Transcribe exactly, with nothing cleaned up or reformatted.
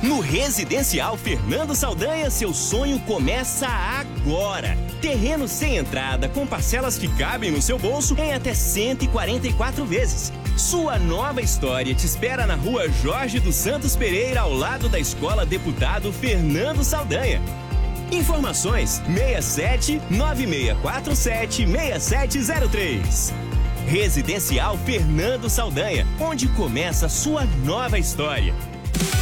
No Residencial Fernando Saldanha, seu sonho começa agora. Terreno sem entrada, com parcelas que cabem no seu bolso em até cento e quarenta e quatro vezes. Sua nova história te espera na rua Jorge dos Santos Pereira, ao lado da Escola Deputado Fernando Saldanha. Informações seis sete nove seis quatro sete seis sete zero três. Residencial Fernando Saldanha, onde começa sua nova história.